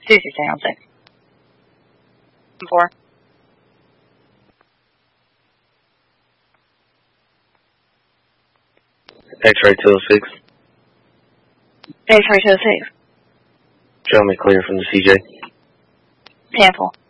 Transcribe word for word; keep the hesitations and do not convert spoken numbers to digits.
two sixteen on six. Four. X-ray two oh six. X-ray two oh six. Show me clear from the C J. ten four.